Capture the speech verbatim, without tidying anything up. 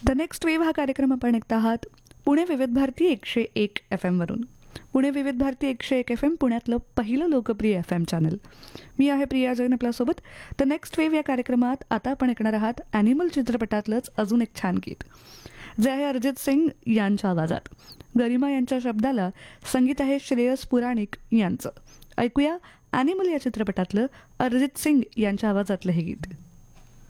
The next wave हा कार्यक्रम आपण ऐकत आहात पुणे विविध भारती एकशे एक एफ एमवरून. पुणे विविध भारती एकशे एक एफ एम पुण्यातलं पहिलं लोकप्रिय एफ एम चॅनल. मी आहे प्रिया जैन आपल्यासोबत. द नेक्स्ट वेव्ह या कार्यक्रमात आता आपण ऐकणार आहात ॲनिमल चित्रपटातलंच अजून एक छान गीत, जे आहे अरिजित सिंग यांच्या आवाजात. गरिमा यांच्या शब्दाला संगीत आहे श्रेयस पुराणिक यांचं. ऐकूया ॲनिमल या चित्रपटातलं अरिजित सिंग यांच्या आवाजातलं हे गीत.